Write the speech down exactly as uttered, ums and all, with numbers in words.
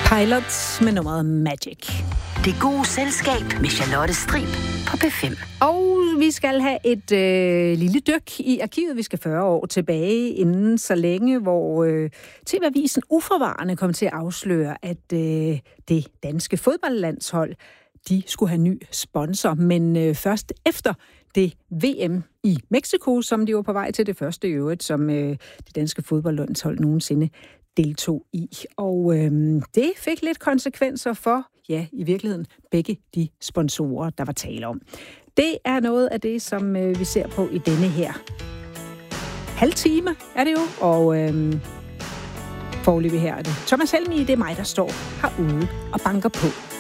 Pilots med nummeret Magic. Det gode selskab med Charlotte Strib på P fem. Og vi skal have et øh, lille dyk i arkivet. Vi skal fyrre år tilbage inden så længe, hvor øh, T V-avisen uforvarende kom til at afsløre, at øh, det danske fodboldlandshold, de skulle have ny sponsor. Men øh, først efter det V M i Mexico, som de var på vej til, det første i øvrigt, som øh, det danske fodboldlandshold nogensinde deltog i. Og øh, det fik lidt konsekvenser for, ja, i virkeligheden, begge de sponsorer, der var tale om. Det er noget af det, som øh, vi ser på i denne her halv time, er det jo. Og øh, foreløbig her er det Thomas Helmi, det er mig, der står herude og banker på.